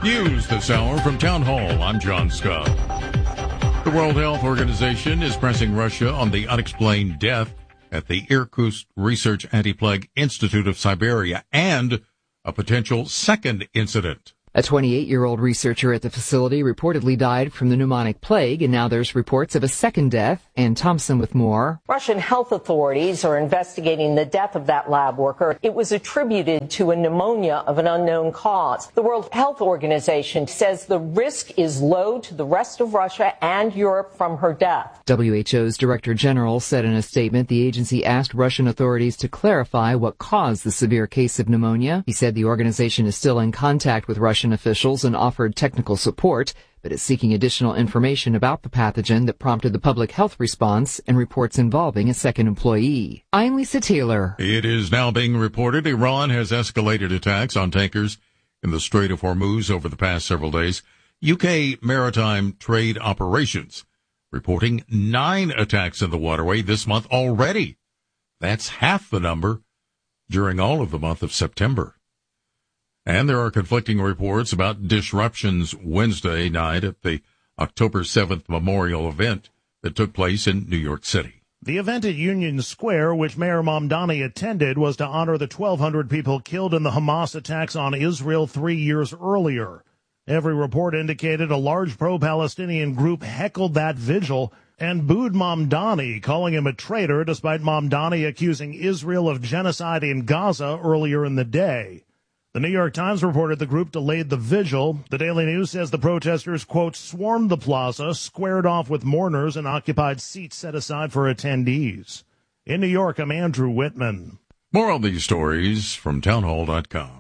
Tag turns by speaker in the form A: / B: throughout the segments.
A: News this hour from Town Hall. I'm John Scott. The World Health Organization is pressing Russia on the unexplained death at the Irkutsk Research Anti-Plague Institute of Siberia and a potential second incident.
B: A 28-year-old researcher at the facility reportedly died from the pneumonic plague, and now there's reports of a second death. Ann Thompson with more.
C: Russian health authorities are investigating the death of that lab worker. It was attributed to a pneumonia of an unknown cause. The World Health Organization says the risk is low to the rest of Russia and Europe from her death.
B: WHO's Director General said in a statement the agency asked Russian authorities to clarify what caused the severe case of pneumonia. He said the organization is still in contact with Russian officials and offered technical support, but is seeking additional information about the pathogen that prompted the public health response and reports involving a second employee. I'm Lisa Taylor.
A: It is now being reported Iran has escalated attacks on tankers in the Strait of Hormuz over the past several days. UK Maritime Trade Operations reporting 9 attacks in the waterway this month already. That's half the number during all of the month of September. And there are conflicting reports about disruptions Wednesday night at the October 7th memorial event that took place in New York City.
D: The event at Union Square, which Mayor Mamdani attended, was to honor the 1,200 people killed in the Hamas attacks on Israel 3 years earlier. Every report indicated a large pro-Palestinian group heckled that vigil and booed Mamdani, calling him a traitor, despite Mamdani accusing Israel of genocide in Gaza earlier in the day. The New York Times reported the group delayed the vigil. The Daily News says the protesters, quote, swarmed the plaza, squared off with mourners, and occupied seats set aside for attendees. In New York, I'm Andrew Whitman.
A: More on these stories from townhall.com.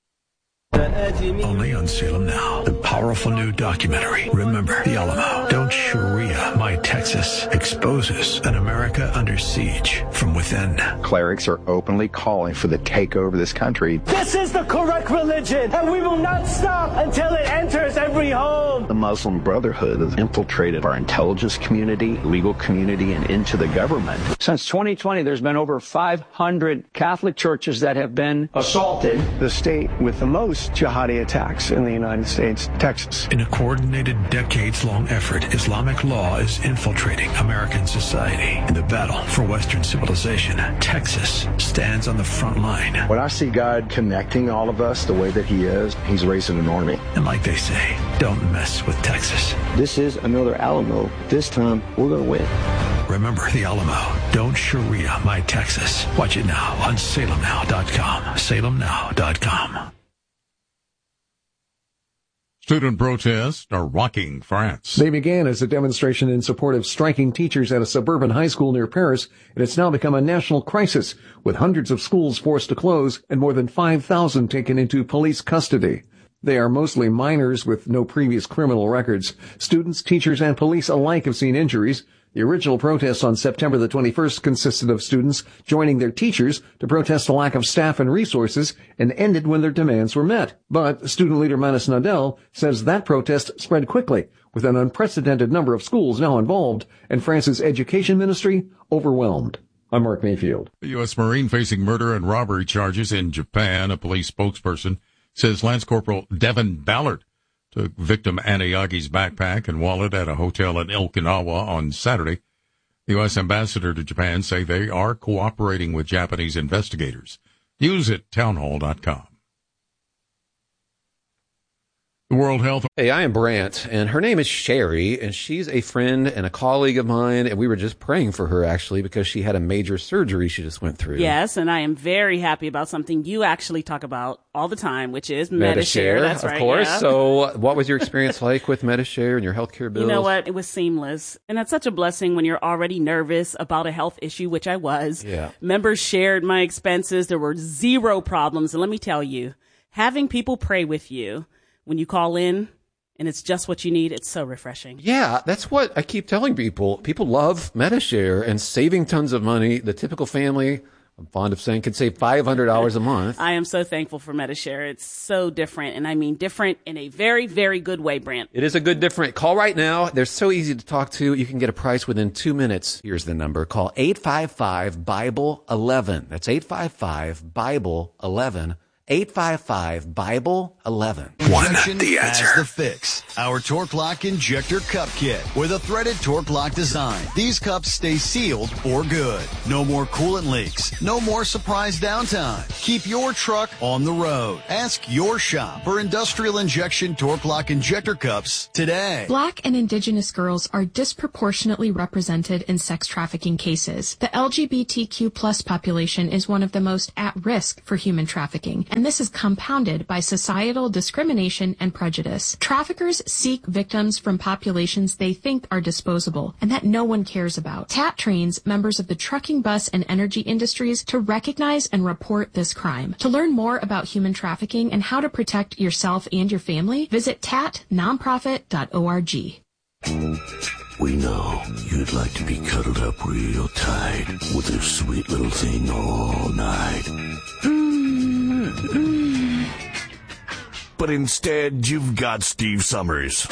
E: Only on Salem Now, the powerful new documentary, Remember the Alamo. Don't Sharia My Texas exposes an America under siege from within.
F: Clerics are openly calling for the takeover of this country.
G: This is the correct religion, and we will not stop until it enters every home.
F: The Muslim Brotherhood has infiltrated our intelligence community, legal community, and into the government.
H: Since 2020, there's been over 500 Catholic churches that have been assaulted.
I: The state with the most jihadi attacks in the United States, Texas.
E: In a coordinated, decades-long effort, Islamic law is infiltrating American society. In the battle for Western civilization, Texas stands on the front line.
F: When I see God connecting all of us the way that he is, he's raising an army.
E: And like they say, don't mess with Texas.
I: This is another Alamo. This time, we're going to win.
E: Remember the Alamo. Don't Sharia My Texas. Watch it now on salemnow.com. salemnow.com.
A: Student protests are rocking France.
J: They began as a demonstration in support of striking teachers at a suburban high school near Paris, and it's now become a national crisis, with hundreds of schools forced to close and more than 5,000 taken into police custody. They are mostly minors with no previous criminal records. Students, teachers, and police alike have seen injuries. The original protests on September the 21st consisted of students joining their teachers to protest a lack of staff and resources and ended when their demands were met. But student leader Manus Nadel says that protest spread quickly, with an unprecedented number of schools now involved and France's education ministry overwhelmed. I'm Mark Mayfield.
A: The U.S. Marine facing murder and robbery charges in Japan. A police spokesperson says Lance Corporal Devin Ballard took victim Anayagi's backpack and wallet at a hotel in Okinawa on Saturday. The U.S. ambassador to Japan say they are cooperating with Japanese investigators. News at townhall.com. The World Health.
K: Hey, I am Brant, and her name is Sherry, and she's a friend and a colleague of mine, and we were just praying for her, actually, because she had a major surgery she just went through.
L: Yes, and I am very happy about something you actually talk about all the time, which is Medi-Share. That's right.
K: Of course.
L: Yeah.
K: So what was your experience like with Medi-Share and your healthcare bills?
L: You know what? It was seamless. And that's such a blessing when you're already nervous about a health issue, which I was.
K: Yeah.
L: Members shared my expenses. There were zero problems. And let me tell you, having people pray with you when you call in and it's just what you need, it's so refreshing.
K: Yeah, that's what I keep telling people. People love Medi-Share and saving tons of money. The typical family, I'm fond of saying, can save $500 a month.
L: I am so thankful for Medi-Share. It's so different, and I mean different in a very, very good way, Brant.
K: It is a good different. Call right now. They're so easy to talk to. You can get a price within 2 minutes. Here's the number. Call 855-BIBLE-11. That's 855-BIBLE-11. 855-BIBLE-11.
M: Injection has the fix. Our Torque Lock Injector Cup Kit with a threaded Torque Lock design. These cups stay sealed for good. No more coolant leaks. No more surprise downtime. Keep your truck on the road. Ask your shop for industrial injection Torque Lock Injector Cups today.
N: Black and Indigenous girls are disproportionately represented in sex trafficking cases. The LGBTQ plus population is one of the most at risk for human trafficking, and this is compounded by societal discrimination and prejudice. Traffickers seek victims from populations they think are disposable and that no one cares about. TAT trains members of the trucking, bus, and energy industries to recognize and report this crime. To learn more about human trafficking and how to protect yourself and your family, visit tatnonprofit.org.
O: We know you'd like to be cuddled up real tight with this sweet little thing all night. But instead, you've got Steve Summers.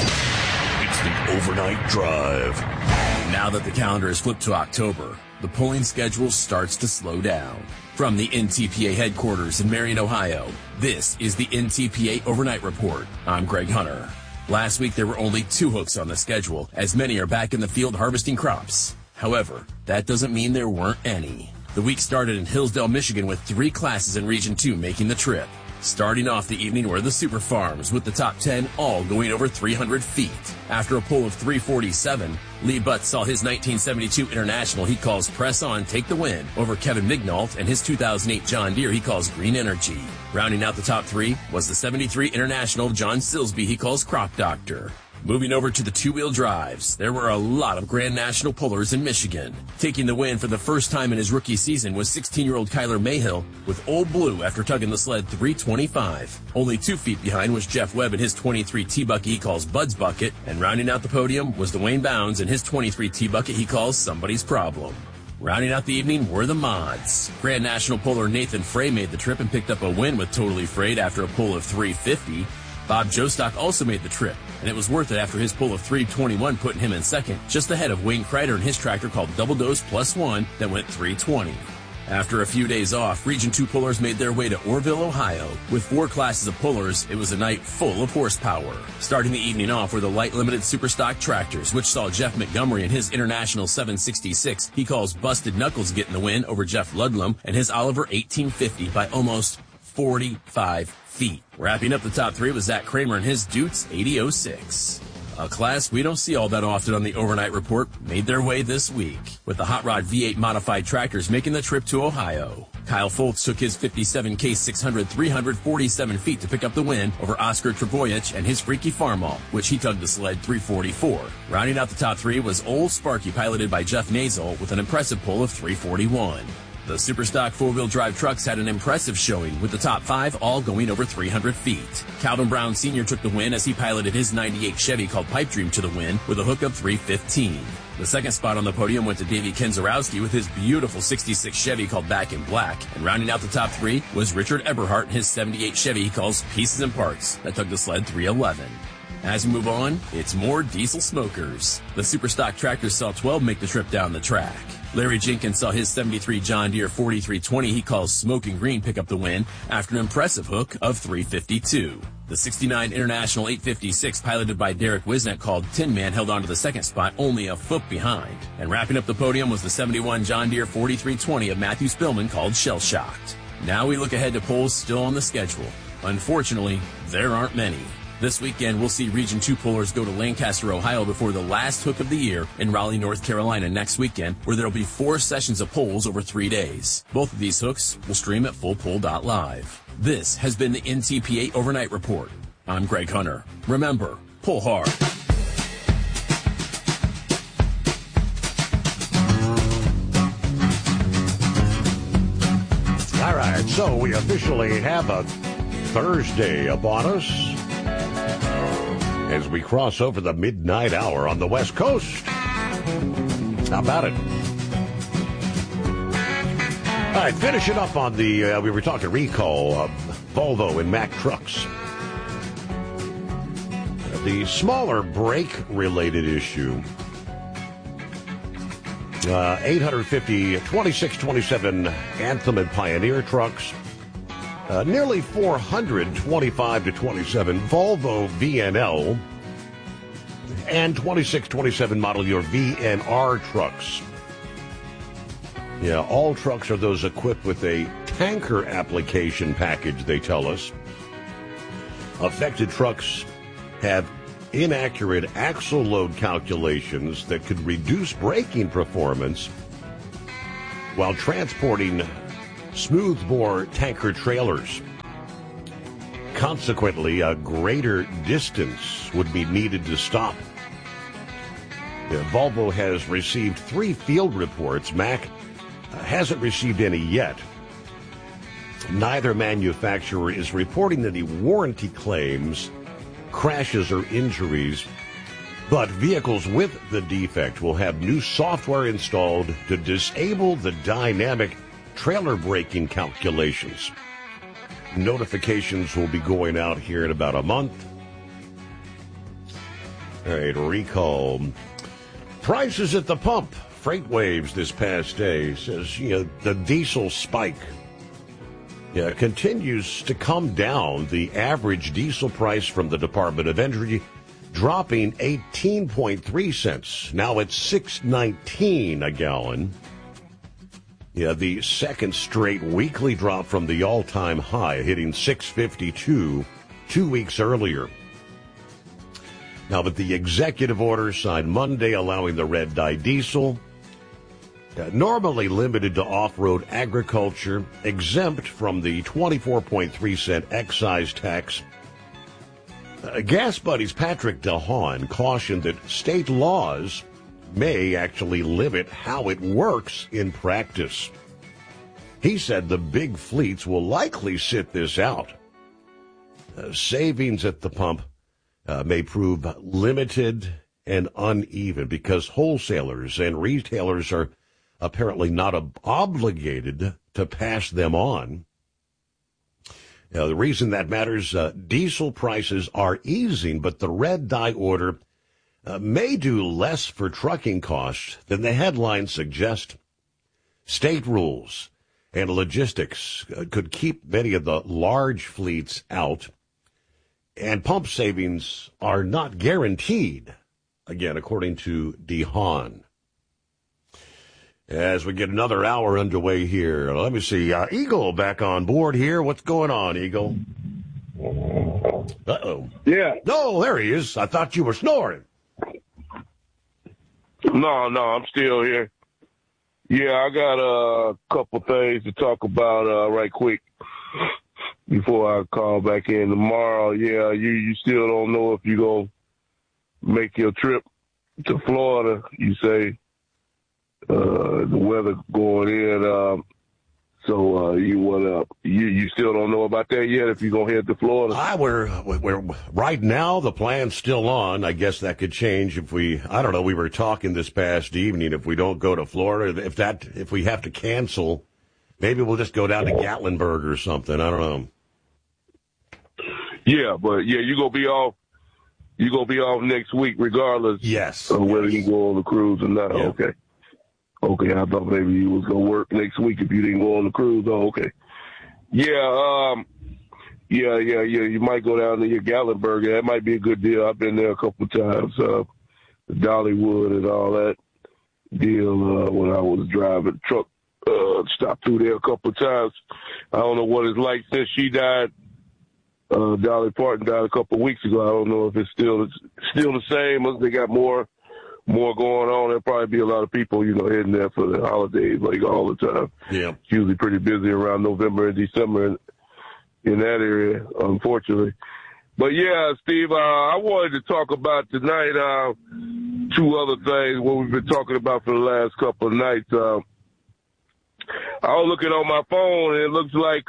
O: It's the Overnight Drive.
P: Now that the calendar is flipped to October, the polling schedule starts to slow down. From the NTPA headquarters in Marion, Ohio, this is the NTPA Overnight Report. I'm Greg Hunter. Last week, there were only 2 hooks on the schedule, as many are back in the field harvesting crops. However, that doesn't mean there weren't any. The week started in Hillsdale, Michigan, with 3 classes in Region 2 making the trip. Starting off the evening were the Super Farms, with the top 10 all going over 300 feet. After a pull of 347, Lee Butts saw his 1972 International he calls Press On take the win over Kevin Mignault and his 2008 John Deere he calls Green Energy. Rounding out the top 3 was the 73 International of John Silsby he calls Crop Doctor. Moving over to the two-wheel drives, there were a lot of Grand National pullers in Michigan. Taking the win for the first time in his rookie season was 16-year-old Kyler Mayhill with Old Blue after tugging the sled 325. Only 2 feet behind was Jeff Webb in his 23 T-Bucket he calls Bud's Bucket, and rounding out the podium was Dwayne Bounds in his 23 T-Bucket he calls Somebody's Problem. Rounding out the evening were the mods. Grand National puller Nathan Frey made the trip and picked up a win with Totally Frayed after a pull of 350. Bob Jostock also made the trip, and it was worth it after his pull of 321 putting him in second, just ahead of Wayne Kreider and his tractor called Double Dose Plus One that went 320. After a few days off, Region 2 pullers made their way to Orrville, Ohio. With 4 classes of pullers, it was a night full of horsepower. Starting the evening off were the light limited Superstock tractors, which saw Jeff Montgomery and his International 766 he calls Busted Knuckles getting the win over Jeff Ludlum and his Oliver 1850 by almost 45 feet. Wrapping up the top 3 was Zach Kramer and his Dutes 8006. A class we don't see all that often on the Overnight Report made their way this week, with the Hot Rod V8 modified tractors making the trip to Ohio. Kyle Foltz took his 57K 600 347 feet to pick up the win over Oscar Trebojic and his Freaky Farmall, which he tugged the sled 344. Rounding out the top 3 was Old Sparky, piloted by Jeff Nazel, with an impressive pull of 341. The Superstock four-wheel drive trucks had an impressive showing, with the top 5 all going over 300 feet. Calvin Brown Sr. took the win as he piloted his 98 Chevy called Pipe Dream to the win with a hook of 315. The second spot on the podium went to Davey Kenzarowski with his beautiful 66 Chevy called Back in Black. And rounding out the top 3 was Richard Eberhardt and his 78 Chevy he calls Pieces and Parts that tugged the sled 311. As we move on, it's more diesel smokers. The Superstock tractors saw 12 make the trip down the track. Larry Jenkins saw his 73 John Deere 4320 he calls Smoking Green pick up the win after an impressive hook of 352. The 69 International 856 piloted by Derek Wisnet called Tin Man held on to the second spot only a foot behind. And wrapping up the podium was the 71 John Deere 4320 of Matthew Spillman called Shell Shocked. Now we look ahead to polls still on the schedule. Unfortunately, there aren't many. This weekend, we'll see Region 2 pullers go to Lancaster, Ohio before the last hook of the year in Raleigh, North Carolina next weekend, where there'll be 4 sessions of polls over 3 days. Both of these hooks will stream at fullpoll.live. This has been the NTPA Overnight Report. I'm Greg Hunter. Remember, pull hard.
Q: All right, so we officially have a Thursday upon us as we cross over the midnight hour on the West Coast. How about it? All right, finishing up on the, we were talking recall of Volvo and Mack trucks. The smaller brake-related issue. 850 2627 Anthem and Pioneer trucks Nearly 400 25 to 27 Volvo VNL and 26-27 model year VNR trucks. Yeah, all trucks are those equipped with a tanker application package, they tell us. Affected trucks have inaccurate axle load calculations that could reduce braking performance while transporting smoothbore tanker trailers. Consequently, a greater distance would be needed to stop. Volvo has received 3 field reports. Mack hasn't received any yet. Neither manufacturer is reporting any warranty claims, crashes, or injuries, but vehicles with the defect will have new software installed to disable the dynamic trailer braking calculations. Notifications will be going out here in about a month. All right, recall. Prices at the pump. Freight Waves this past day says, the diesel spike continues to come down. The average diesel price from the Department of Energy dropping 18.3 cents. Now it's $6.19 a gallon. The second straight weekly drop from the all-time high, hitting $6.52 2 weeks earlier. Now, but the executive order signed Monday allowing the red dye diesel, normally limited to off-road agriculture, exempt from the 24.3 cent excise tax. Gas Buddy's Patrick DeHaan cautioned that state laws may actually limit how it works in practice. He said the big fleets will likely sit this out. Savings at the pump may prove limited and uneven because wholesalers and retailers are apparently not obligated to pass them on. The reason that matters, diesel prices are easing, but the red dye order may do less for trucking costs than the headlines suggest. State rules and logistics could keep many of the large fleets out, and pump savings are not guaranteed, again, according to DeHaan. As we get another hour underway here, let me see. Eagle back on board here. What's going on, Eagle? Uh-oh.
R: Yeah.
Q: No, there he is. I thought you were snoring.
R: No, I'm still here. Yeah, I got a couple things to talk about right quick before I call back in tomorrow. Yeah, you still don't know if you're going to make your trip to Florida, you say. The weather going in, so you still don't know about that yet if you're going to head to Florida?
Q: We're right now, the plan's still on. I guess that could change if we were talking this past evening, if we don't go to Florida, if we have to cancel, maybe we'll just go down to Gatlinburg or something. I don't know.
R: Yeah, but yeah, you're going to be off next week regardless.
Q: Yes.
R: Of whether you go on the cruise or not. Yeah. Okay, I thought maybe you was going to work next week if you didn't go on the cruise. Oh, okay. Yeah, you might go down to your Gatlinburg. That might be a good deal. I've been there a couple of times. Dollywood and all that deal when I was driving the truck. Stopped through there a couple of times. I don't know what it's like since she died. Dolly Parton died a couple of weeks ago. I don't know if it's still the same. They got more going on. There'll probably be a lot of people, heading there for the holidays, like all the time.
Q: Yeah.
R: It's usually pretty busy around November and December in that area, unfortunately. But yeah, Steve, I wanted to talk about tonight, 2 other things, what we've been talking about for the last couple of nights. I was looking on my phone and it looks like,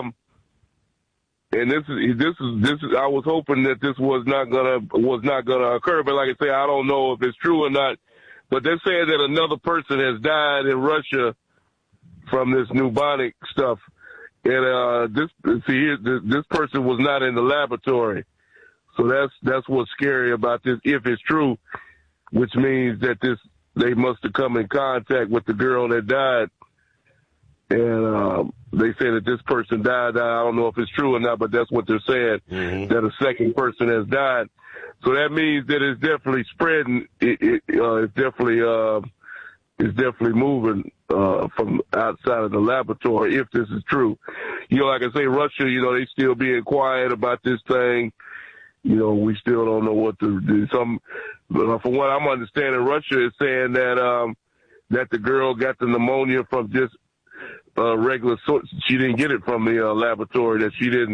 R: and this is. I was hoping that this was not gonna occur, but like I say, I don't know if it's true or not. But they're saying that another person has died in Russia from this pneumonic stuff, and this person was not in the laboratory, so that's what's scary about this. If it's true, which means that they must have come in contact with the girl that died, and they say that this person died. I don't know if it's true or not, but that's what they're saying, that a second person has died. So that means that it's definitely spreading. It's definitely moving from outside of the laboratory, if this is true. Like I say, Russia, they still being quiet about this thing. We still don't know what to do. But from what I'm understanding, Russia is saying that that the girl got the pneumonia from just regular source. She didn't get it from the laboratory, that she didn't